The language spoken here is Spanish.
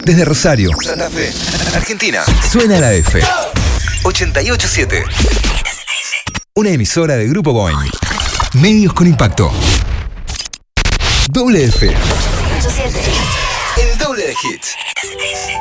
Desde Rosario, Santa Fe, Argentina, suena la F. 88.7. Una emisora de Grupo Boing. Medios con impacto. Doble F. El doble de hits.